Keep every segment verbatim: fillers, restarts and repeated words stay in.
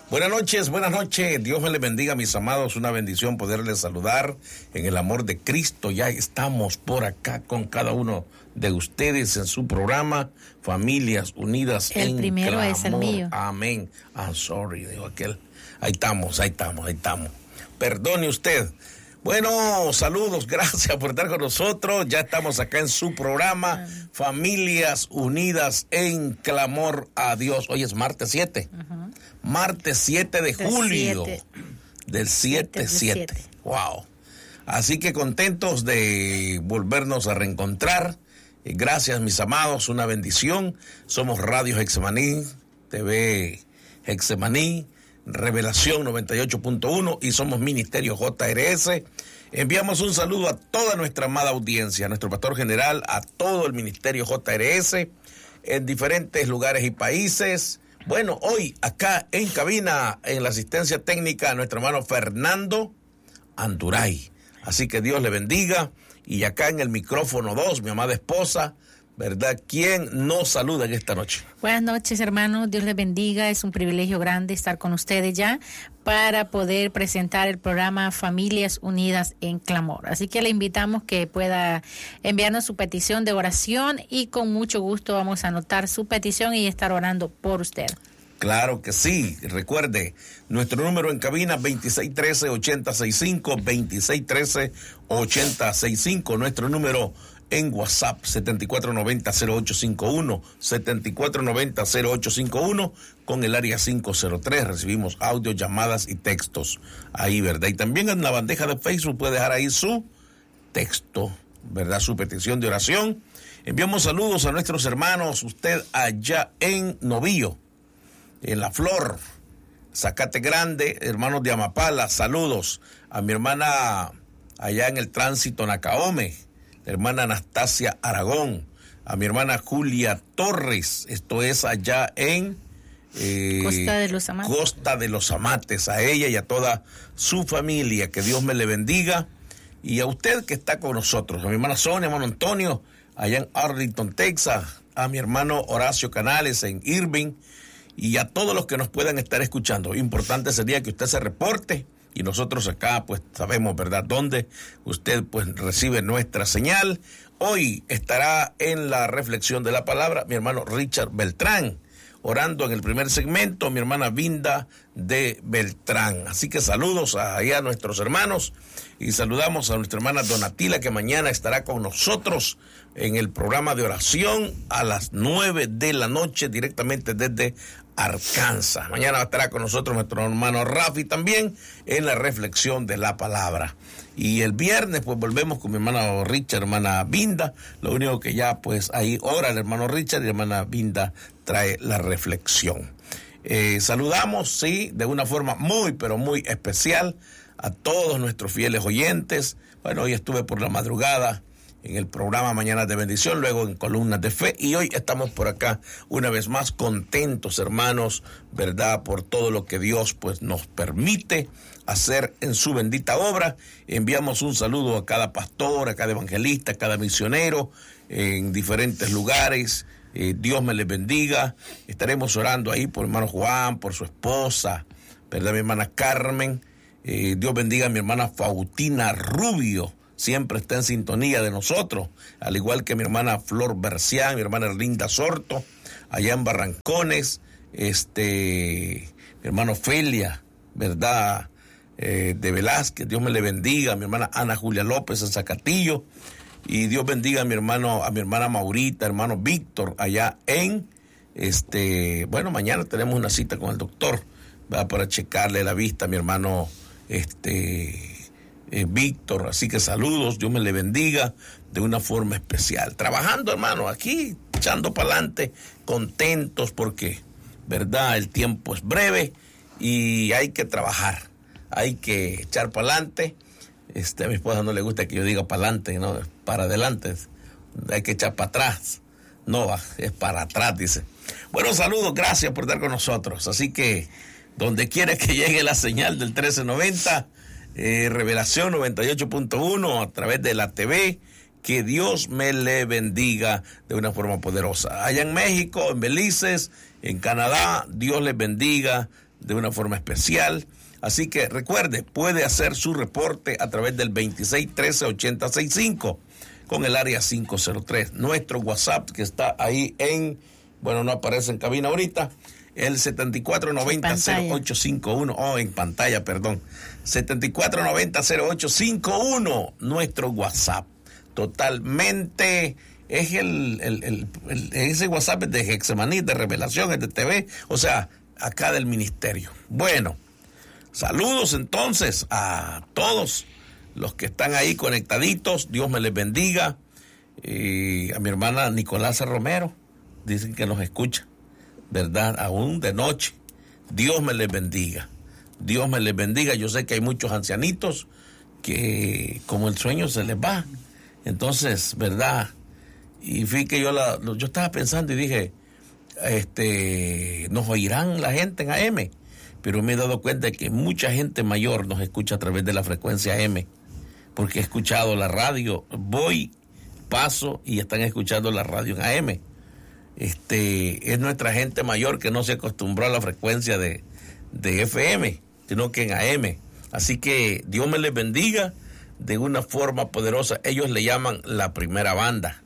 Buenas noches, buenas noches. Dios me les bendiga, mis amados. Una bendición poderles saludar en el amor de Cristo. Ya estamos por acá con cada uno de ustedes en su programa Familias Unidas el en primero Clamor. Es el mío. Amén. I'm sorry, dijo aquel. Ahí estamos, ahí estamos, ahí estamos. Perdone usted. Bueno, saludos, gracias por estar con nosotros. Ya estamos acá en su programa Familias Unidas en Clamor a Dios. Hoy es martes siete. Uh-huh. Martes siete de julio siete. Del siete siete. Wow. Así que contentos de volvernos a reencontrar. Gracias, mis amados, una bendición. Somos Radio Getsemaní, T V Getsemaní, Revelación noventa y ocho punto uno y somos Ministerio J R S. Enviamos un saludo a toda nuestra amada audiencia, a nuestro pastor general, a todo el Ministerio J R S en diferentes lugares y países. Bueno, hoy acá en cabina, en la asistencia técnica, a nuestro hermano Fernando Anduray. Así que Dios le bendiga. Y acá en el micrófono dos, mi amada esposa, ¿verdad? ¿Quién nos saluda en esta noche? Buenas noches, hermanos. Dios les bendiga. Es un privilegio grande estar con ustedes ya para poder presentar el programa Familias Unidas en Clamor. Así que le invitamos que pueda enviarnos su petición de oración y con mucho gusto vamos a anotar su petición y estar orando por usted. Claro que sí. Recuerde, nuestro número en cabina veintiséis trece, ochenta sesenta y cinco, veintiséis trece, ochenta sesenta y cinco. Nuestro número en WhatsApp setenta y cuatro noventa, cero ocho cincuenta y uno, setenta y cuatro noventa, cero ocho cincuenta y uno con el área cinco cero tres. Recibimos audio, llamadas y textos ahí, ¿verdad? Y también en la bandeja de Facebook puede dejar ahí su texto, ¿verdad? Su petición de oración. Enviamos saludos a nuestros hermanos, usted allá en Novillo, en La Flor, Zacate Grande, hermanos de Amapala, saludos a mi hermana allá en el tránsito Nacaome, hermana Anastasia Aragón, a mi hermana Julia Torres, esto es allá en eh, Costa de los Amates. Costa de los Amates, a ella y a toda su familia, que Dios me le bendiga, y a usted que está con nosotros, a mi hermana Sonia, hermano Antonio, allá en Arlington, Texas, a mi hermano Horacio Canales en Irving, y a todos los que nos puedan estar escuchando. Importante sería que usted se reporte y nosotros acá pues sabemos, ¿verdad?, dónde usted pues recibe nuestra señal. Hoy estará en la reflexión de la palabra mi hermano Richard Beltrán, orando en el primer segmento, mi hermana Vinda de Beltrán. Así que saludos a, a nuestros hermanos y saludamos a nuestra hermana Donatila, que mañana estará con nosotros en el programa de oración a las nueve de la noche directamente desde Arkansas. Mañana estará con nosotros nuestro hermano Rafi también en la reflexión de la palabra. Y el viernes pues volvemos con mi hermano Richard, hermana Vinda. Lo único que ya pues ahí ora el hermano Richard y la hermana Vinda trae la reflexión. Eh, saludamos, sí, de una forma muy pero muy especial a todos nuestros fieles oyentes. Bueno, hoy estuve por la madrugada en el programa Mañanas de Bendición, luego en Columnas de Fe, y hoy estamos por acá una vez más contentos, hermanos, ¿verdad?, por todo lo que Dios pues nos permite hacer en su bendita obra. Enviamos un saludo a cada pastor, a cada evangelista, a cada misionero en diferentes lugares. Eh, Dios me les bendiga. Estaremos orando ahí por hermano Juan, por su esposa, ¿verdad?, mi hermana Carmen. Eh, Dios bendiga a mi hermana Faustina Rubio, siempre está en sintonía de nosotros, al igual que mi hermana Flor Bercián, mi hermana Linda Sorto, allá en Barrancones, este, mi hermano Felia, ¿verdad?, eh, de Velázquez, Dios me le bendiga, a mi hermana Ana Julia López en Zacatillo, y Dios bendiga a mi hermano, a mi hermana Maurita, hermano Víctor, allá en, este, bueno, mañana tenemos una cita con el doctor, ¿verdad?, para checarle la vista a mi hermano, este... Eh, Víctor, así que saludos, Dios me le bendiga de una forma especial. Trabajando, hermano, aquí, echando para adelante, contentos porque, verdad, el tiempo es breve y hay que trabajar, hay que echar para adelante. Este, a mi esposa no le gusta que yo diga para adelante, no, para adelante, hay que echar para atrás, no, es para atrás, dice. Bueno, saludos, gracias por estar con nosotros, así que donde quiera que llegue la señal del trece noventa, Eh, Revelación noventa y ocho punto uno a través de la T V, que Dios me le bendiga de una forma poderosa. Allá en México, en Belice, en Canadá, Dios les bendiga de una forma especial. Así que recuerde, puede hacer su reporte a través del veintiséis trece ochenta sesenta y cinco con el área cinco cero tres. Nuestro WhatsApp que está ahí en, bueno, no aparece en cabina ahorita, el setenta y cuatro noventa cero ocho cincuenta y uno, oh, en pantalla, perdón, setenta y cuatro noventa cero ocho cincuenta y uno, nuestro WhatsApp. Totalmente, es el, el, el, el ese WhatsApp es de Getsemaní, de Revelación, es de T V, o sea, acá del ministerio. Bueno, saludos entonces a todos los que están ahí conectaditos, Dios me les bendiga. Y a mi hermana Nicolasa Romero, dicen que nos escucha, ¿verdad? Aún de noche. Dios me les bendiga, Dios me les bendiga. Yo sé que hay muchos ancianitos que como el sueño se les va, entonces, ¿verdad? Y fíjate que yo, la, yo estaba pensando y dije, este, nos oirán la gente en A M, pero me he dado cuenta de que mucha gente mayor nos escucha a través de la frecuencia A M, porque he escuchado la radio, voy, paso y están escuchando la radio en A M. Este, es nuestra gente mayor que no se acostumbró a la frecuencia de, de F M, sino que en A M. Así que Dios me les bendiga de una forma poderosa. Ellos le llaman la primera banda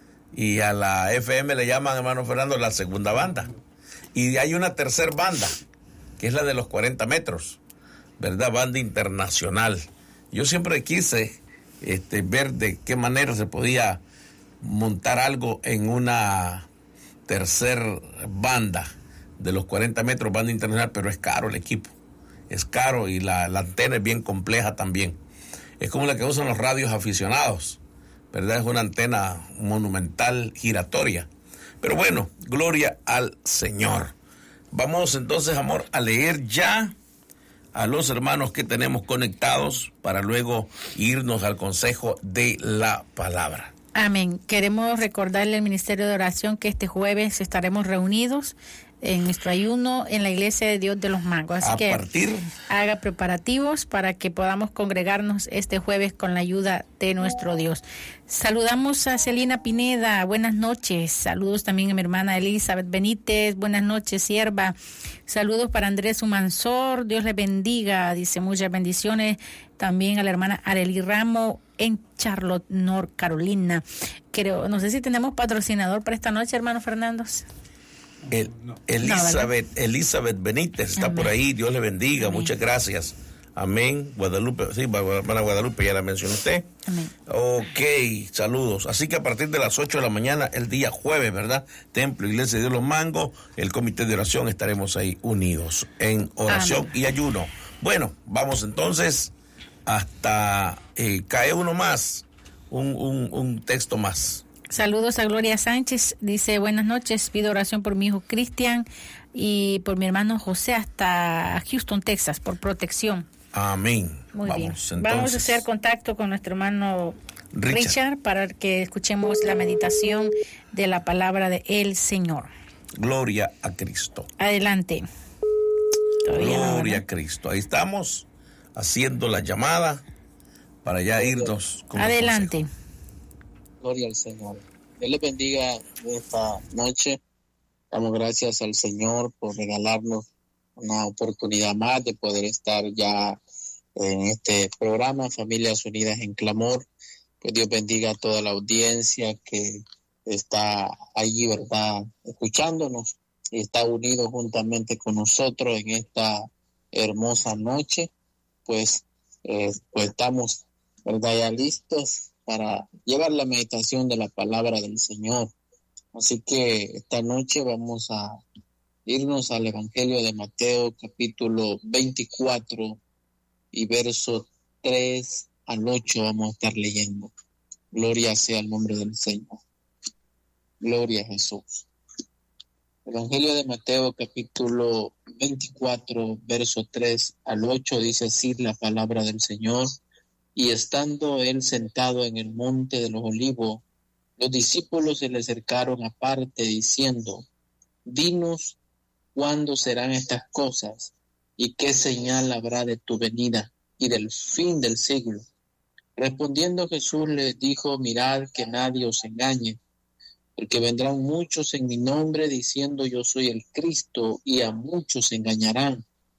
y a la F M le llaman, hermano Fernando, la segunda banda. Y hay una tercera banda, que es la de los cuarenta metros, ¿verdad? Banda internacional. Yo siempre quise este, ver de qué manera se podía montar algo en una tercer banda de los cuarenta metros, banda internacional, pero es caro el equipo, es caro y la, la antena es bien compleja también. Es como la que usan los radios aficionados, ¿verdad? Es una antena monumental giratoria. Pero bueno, gloria al Señor. Vamos entonces, amor, a leer ya a los hermanos que tenemos conectados para luego irnos al consejo de la palabra. Amén. Queremos recordarle al Ministerio de Oración que este jueves estaremos reunidos en nuestro ayuno en la Iglesia de Dios de los Mangos. Así a que partir... haga preparativos para que podamos congregarnos este jueves con la ayuda de nuestro Dios. Saludamos a Celina Pineda, buenas noches. Saludos también a mi hermana Elizabeth Benítez, buenas noches, sierva. Saludos para Andrés Humansor, Dios le bendiga, dice muchas bendiciones. También a la hermana Arely Ramo en Charlotte, North Carolina. Creo, no sé si tenemos patrocinador para esta noche, hermano Fernando. El, Elizabeth, no, Elizabeth Benítez está Amén. Por ahí, Dios le bendiga, Amén. Muchas gracias. Amén. Guadalupe, sí, hermana Guadalupe, ya la mencionó usted. Amén. Ok, saludos. Así que a partir de las ocho de la mañana, el día jueves, ¿verdad? Templo Iglesia de Dios los Mangos, el comité de oración, estaremos ahí unidos en oración Amén. Y ayuno. Bueno, vamos entonces hasta eh, cae uno más, un, un, un texto más. Saludos a Gloria Sánchez, dice buenas noches, pido oración por mi hijo Cristian y por mi hermano José hasta Houston, Texas, por protección. Amén. Muy Vamos, bien. entonces. Vamos a hacer contacto con nuestro hermano Richard. Richard para que escuchemos la meditación de la palabra de el Señor. Gloria a Cristo. Adelante. Gloria no, a Cristo. Ahí estamos haciendo la llamada para ya irnos con Adelante. Gloria al Señor. Dios les bendiga esta noche. Damos gracias al Señor por regalarnos una oportunidad más de poder estar ya en este programa, Familias Unidas en Clamor. Pues Dios bendiga a toda la audiencia que está allí, ¿verdad?, escuchándonos y está unido juntamente con nosotros en esta hermosa noche. Pues, eh, pues estamos, ¿verdad?, ya listos para llevar la meditación de la palabra del Señor. Así que esta noche vamos a irnos al Evangelio de Mateo, capítulo veinticuatro y versos tres al ocho vamos a estar leyendo. Gloria sea el nombre del Señor. Gloria a Jesús. Evangelio de Mateo, capítulo veinticuatro, verso tres al ocho, dice así la palabra del Señor. Y estando él sentado en el monte de los olivos, los discípulos se le acercaron aparte diciendo: dinos cuándo serán estas cosas y qué señal habrá de tu venida y del fin del siglo. Respondiendo Jesús les dijo: mirad que nadie os engañe, porque vendrán muchos en mi nombre diciendo yo soy el Cristo, y a muchos engañarán.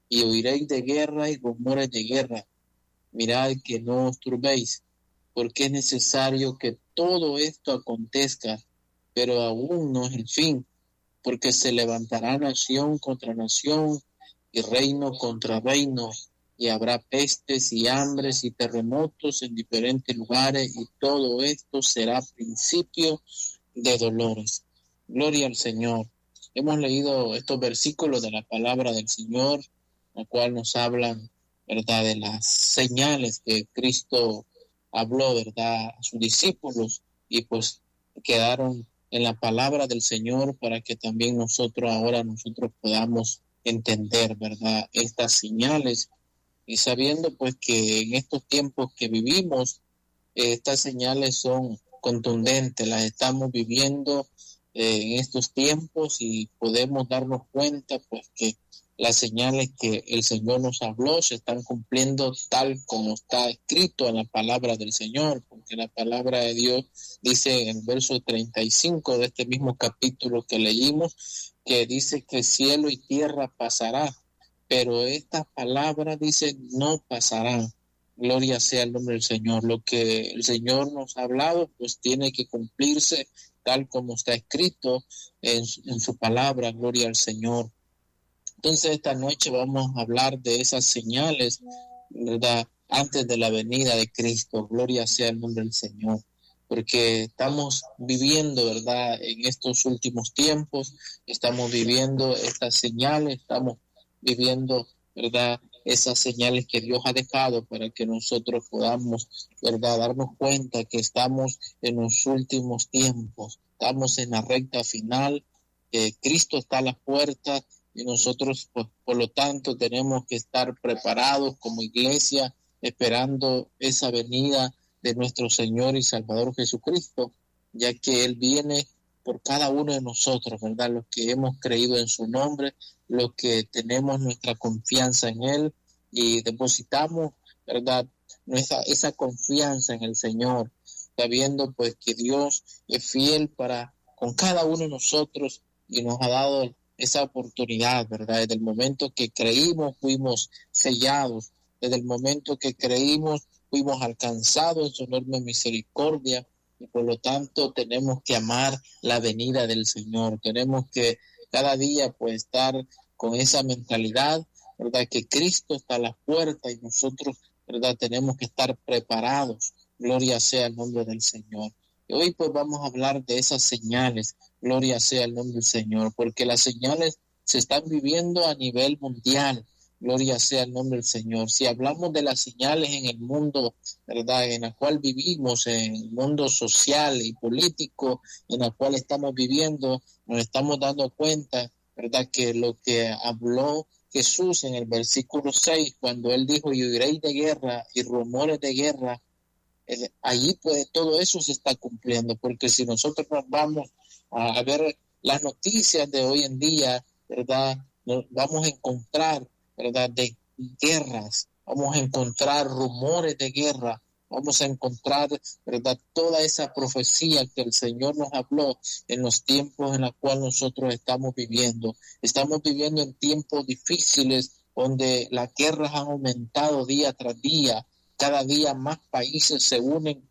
y oiréis de guerra y rumores de guerra. Mirad que no os turbéis, porque es necesario que todo esto acontezca, pero aún no es el fin, porque se levantará nación contra nación y reino contra reino, y habrá pestes y hambres y terremotos en diferentes lugares, y todo esto será principio de dolores. Gloria al Señor. Hemos leído estos versículos de la palabra del Señor, la cual nos hablan, ¿verdad?, de las señales que Cristo habló, ¿verdad?, a sus discípulos, y pues quedaron en la palabra del Señor para que también nosotros ahora nosotros podamos entender, ¿verdad?, estas señales, y sabiendo pues que en estos tiempos que vivimos, eh, estas señales son contundentes, las estamos viviendo eh, en estos tiempos, y podemos darnos cuenta pues que las señales que el Señor nos habló se están cumpliendo tal como está escrito en la palabra del Señor, porque la palabra de Dios dice en el verso treinta y cinco de este mismo capítulo que leímos, que dice que cielo y tierra pasará, pero estas palabras, dice, no pasarán. Gloria sea el nombre del Señor. Lo que el Señor nos ha hablado, pues tiene que cumplirse tal como está escrito en, en su palabra. Gloria al Señor. Entonces esta noche vamos a hablar de esas señales, ¿verdad?, antes de la venida de Cristo. Gloria sea el nombre del Señor, porque estamos viviendo, ¿verdad?, en estos últimos tiempos, estamos viviendo estas señales, estamos viviendo, ¿verdad?, esas señales que Dios ha dejado para que nosotros podamos, ¿verdad?, darnos cuenta que estamos en los últimos tiempos, estamos en la recta final, que Cristo está a la puerta, y nosotros, pues, por lo tanto, tenemos que estar preparados como iglesia, esperando esa venida de nuestro Señor y Salvador Jesucristo, ya que Él viene por cada uno de nosotros, ¿verdad?, los que hemos creído en su nombre, los que tenemos nuestra confianza en Él y depositamos, ¿verdad?, nuestra, esa confianza en el Señor, sabiendo pues que Dios es fiel para con cada uno de nosotros y nos ha dado esa oportunidad, ¿verdad? Desde el momento que creímos fuimos sellados, desde el momento que creímos fuimos alcanzados en su enorme misericordia, y por lo tanto tenemos que amar la venida del Señor, tenemos que cada día pues estar con esa mentalidad, ¿verdad?, que Cristo está a la puerta y nosotros, ¿verdad?, tenemos que estar preparados. Gloria sea el nombre del Señor. Y hoy pues vamos a hablar de esas señales. Gloria sea el nombre del Señor, porque las señales se están viviendo a nivel mundial. Gloria sea el nombre del Señor. Si hablamos de las señales en el mundo, ¿verdad?, en el cual vivimos, en el mundo social y político en el cual estamos viviendo, nos estamos dando cuenta, ¿verdad?, que lo que habló Jesús en el versículo seis, cuando Él dijo, y oiréis de guerra y rumores de guerra, eh, allí pues todo eso se está cumpliendo, porque si nosotros nos vamos a ver las noticias de hoy en día, ¿verdad?, nos vamos a encontrar, ¿verdad?, de guerras, vamos a encontrar rumores de guerra, vamos a encontrar, ¿verdad?, toda esa profecía que el Señor nos habló en los tiempos en los cuales nosotros estamos viviendo. Estamos viviendo en tiempos difíciles donde las guerras han aumentado día tras día, cada día más países se unen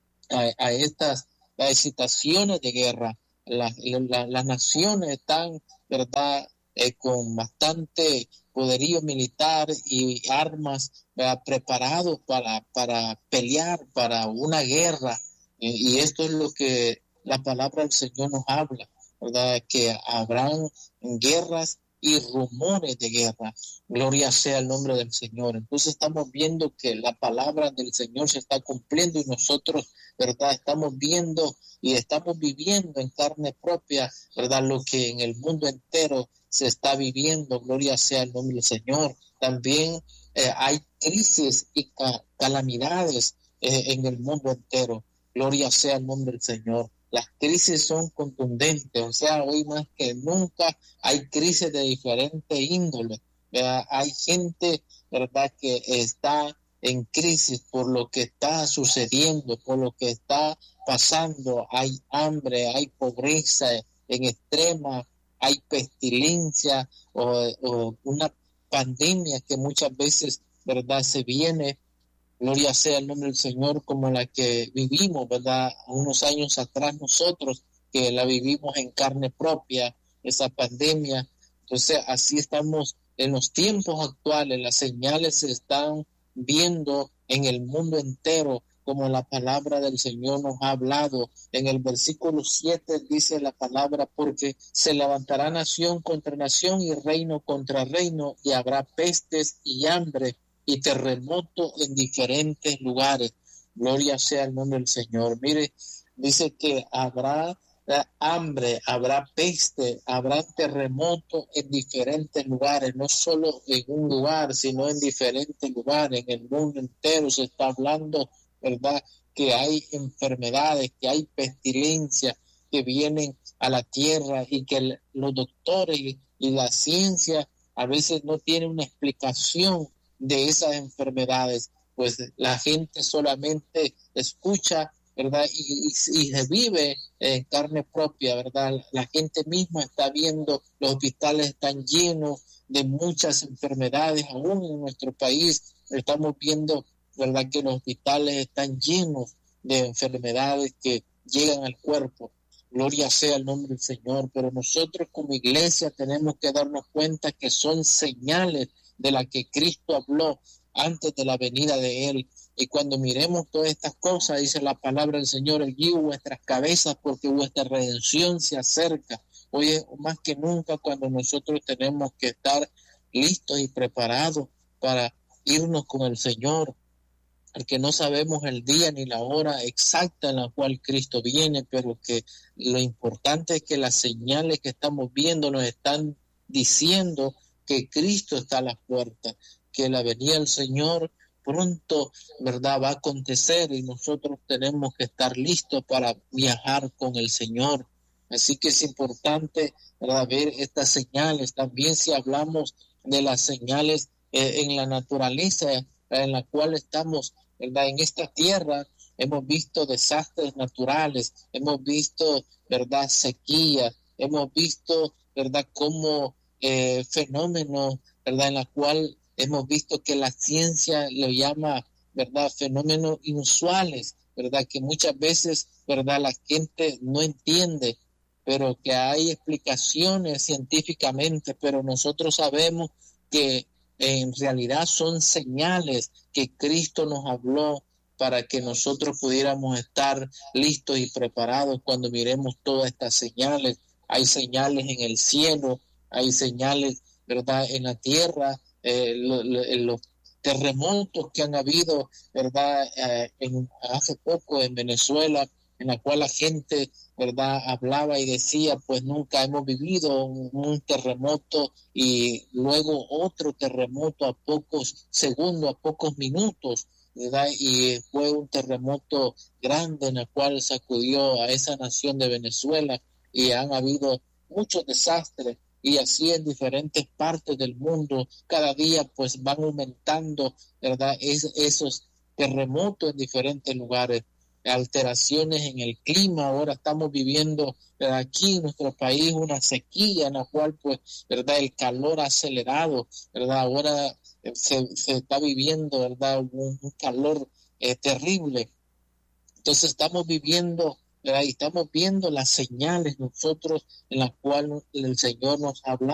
a, a estas a situaciones de guerra. Las, la, las naciones están, ¿verdad?, eh, con bastante poderío militar y armas, ¿verdad?, preparados para, para pelear, para una guerra. Eh, y esto es lo que la palabra del Señor nos habla, ¿verdad?, que habrán guerras y rumores de guerra. Gloria sea el nombre del Señor. Entonces estamos viendo que la palabra del Señor se está cumpliendo y nosotros, ¿verdad?, estamos viendo y estamos viviendo en carne propia, ¿verdad?, lo que en el mundo entero se está viviendo. Gloria sea el nombre del Señor. También eh, hay crisis y ca- calamidades eh, en el mundo entero. Gloria sea el nombre del Señor. Las crisis son contundentes, o sea, hoy más que nunca hay crisis de diferente índole, ¿verdad? Hay gente, ¿verdad?, que está en crisis por lo que está sucediendo, por lo que está pasando. Hay hambre, hay pobreza en extrema, hay pestilencia o, o una pandemia que muchas veces, ¿verdad?, se viene. Gloria sea el nombre del Señor, como la que vivimos, ¿verdad?, unos años atrás nosotros, que la vivimos en carne propia, esa pandemia. Entonces, así estamos en los tiempos actuales. Las señales se están viendo en el mundo entero, como la palabra del Señor nos ha hablado. En el versículo siete dice la palabra: porque se levantará nación contra nación y reino contra reino, y habrá pestes y hambre y terremoto en diferentes lugares. Gloria sea el nombre del Señor. Mire, dice que habrá hambre, habrá peste, habrá terremoto en diferentes lugares, no solo en un lugar, sino en diferentes lugares. En el mundo entero se está hablando, ¿verdad?, que hay enfermedades, que hay pestilencias que vienen a la tierra, y que los doctores y, y la ciencia a veces no tienen una explicación de esas enfermedades. Pues la gente solamente escucha, ¿verdad?, y, y, y se vive en carne propia, ¿verdad? La gente misma está viendo, los hospitales están llenos de muchas enfermedades. Aún en nuestro país estamos viendo, ¿verdad?, que los hospitales están llenos de enfermedades que llegan al cuerpo. Gloria sea el nombre del Señor. Pero nosotros como iglesia tenemos que darnos cuenta que son señales de la que Cristo habló antes de la venida de Él. Y cuando miremos todas estas cosas, dice la palabra del Señor: erguid vuestras cabezas, porque vuestra redención se acerca. Hoy es más que nunca cuando nosotros tenemos que estar listos y preparados para irnos con el Señor, porque no sabemos el día ni la hora exacta en la cual Cristo viene, pero que lo importante es que las señales que estamos viendo nos están diciendo que Cristo está a la puerta, que la venida del Señor pronto, ¿verdad?, va a acontecer, y nosotros tenemos que estar listos para viajar con el Señor. Así que es importante, ¿verdad?, ver estas señales. También si hablamos de las señales eh, en la naturaleza en la cual estamos, ¿verdad?, en esta tierra, hemos visto desastres naturales, hemos visto, ¿verdad?, sequía, hemos visto, ¿verdad?, como eh, fenómenos, ¿verdad?, en la cual hemos visto que la ciencia lo llama, ¿verdad?, fenómenos inusuales, ¿verdad?, que muchas veces, ¿verdad?, la gente no entiende, pero que hay explicaciones científicamente, pero nosotros sabemos que en realidad son señales que Cristo nos habló para que nosotros pudiéramos estar listos y preparados cuando miremos todas estas señales. Hay señales en el cielo, hay señales, ¿verdad?, en la tierra. Eh, lo, lo, los terremotos que han habido, ¿verdad?, eh, en, hace poco en Venezuela, en la cual la gente, ¿verdad?, hablaba y decía, pues nunca hemos vivido un, un terremoto, y luego otro terremoto a pocos segundos, a pocos minutos, ¿verdad?, y fue un terremoto grande en el cual sacudió a esa nación de Venezuela, y han habido muchos desastres. Y así en diferentes partes del mundo, cada día pues van aumentando, ¿verdad?, es, esos terremotos en diferentes lugares, alteraciones en el clima. Ahora estamos viviendo, ¿verdad?, aquí en nuestro país una sequía en la cual pues, ¿verdad?, el calor ha acelerado, ¿verdad?, ahora se, se está viviendo, ¿verdad?, un, un calor eh, terrible. Entonces estamos viviendo, ¿verdad?, y estamos viendo las señales nosotros en las cuales el Señor nos habla.